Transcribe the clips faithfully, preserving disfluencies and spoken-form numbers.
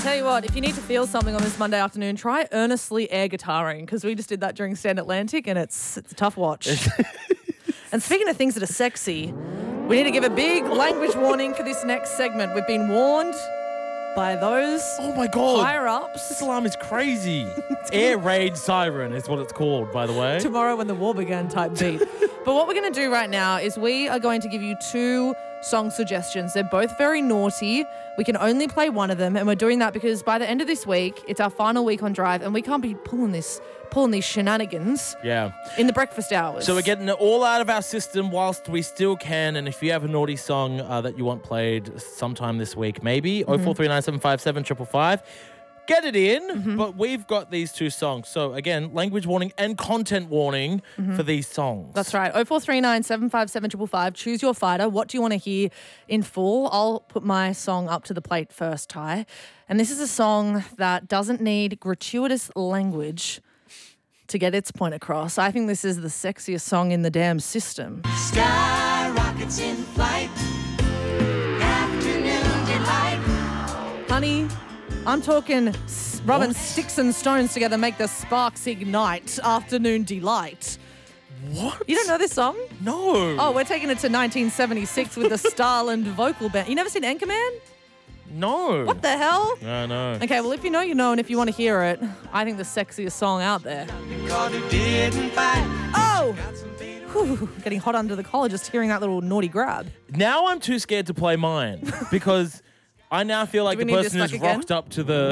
Tell you what, if you need to feel something on this Monday afternoon, try earnestly air guitaring, because we just did that during Stand Atlantic and it's it's a tough watch. And speaking of things that are sexy, we need to give a big language warning for this next segment. We've been warned by those Oh my God. higher ups. This alarm is crazy. Air raid siren is what it's called, by the way. Tomorrow when the war began type beat. But what we're going to do right now is we are going to give you two song suggestions. They're both very naughty. We can only play one of them, and we're doing that because by the end of this week, it's our final week on Drive, and we can't be pulling this, pulling these shenanigans Yeah. in the breakfast hours. So we're getting it all out of our system whilst we still can. And if you have a naughty song uh, that you want played sometime this week, maybe Mm-hmm. oh four three nine seven five seven five five five. Get it in, Mm-hmm. but we've got these two songs. So again, language warning and content warning for these songs. Mm-hmm. That's right. oh four three nine seven five seven five five. Choose your fighter. What do you want to hear in full? I'll put my song up to the plate first, Ty. And this is a song that doesn't need gratuitous language to get its point across. I think this is the sexiest song in the damn system. Sky rockets in flight, afternoon delight. Honey, I'm talking s- rubbing sticks and stones together make the sparks ignite. Afternoon delight. What? You don't know this song? No. Oh, we're taking it to nineteen seventy-six with the Starland vocal band. You never seen Anchorman? No. What the hell? No, no. Okay, well, if you know, you know, and if you want to hear it, I think the sexiest song out there. Because you didn't fight. Oh! Whew, getting hot under the collar just hearing that little naughty grab. Now I'm too scared to play mine because I now feel like Do the we need this person back who's again? rocked up to the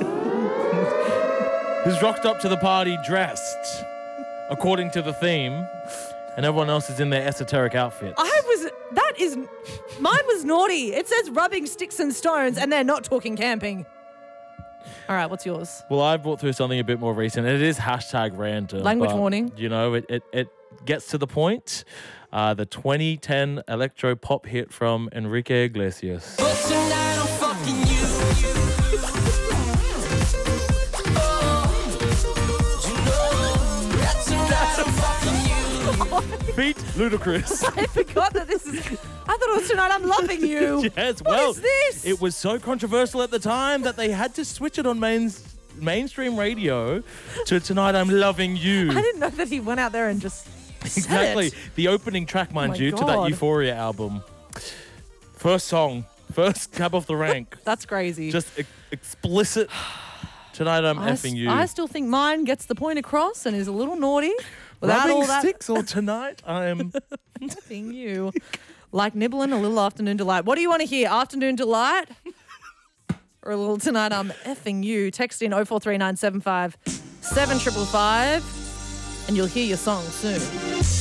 who's rocked up to the party dressed according to the theme, and everyone else is in their esoteric outfits. I was, that is, mine was naughty. It says rubbing sticks and stones, and they're not talking camping. All right, what's yours? Well, I brought through something a bit more recent. It is hashtag random. Language but, warning. You know, it, it, it gets to the point. Uh, the twenty ten electro pop hit from Enrique Iglesias. But tonight I'm fucking you. Feet Ludacris. I forgot that this is, I thought it was Tonight I'm Loving You. Yes, What well, is this? it was so controversial at the time that they had to switch it on mains, mainstream radio to Tonight I'm Loving You. I didn't know that he went out there and just said Exactly. it. The opening track, mind my you, to that God. Euphoria album. First song. First cab off the rank. That's crazy. Just e- explicit. Tonight I'm I, effing s- you. I still think mine gets the point across and is a little naughty. Without Rubbing all that sticks or tonight I'm... effing you. Like nibbling a little afternoon delight. What do you want to hear? Afternoon delight? Or a little Tonight I'm effing you? Text in oh four three nine seven five seven five five and you'll hear your song soon.